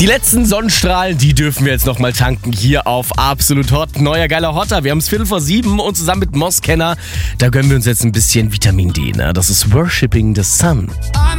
Die letzten Sonnenstrahlen, die dürfen wir jetzt nochmal tanken hier auf Absolut Hot. Neuer geiler Hotter. Wir haben es 7:15 und zusammen mit Moss Kenner, da gönnen wir uns jetzt ein bisschen Vitamin D. Ne? Das ist Worshipping the Sun.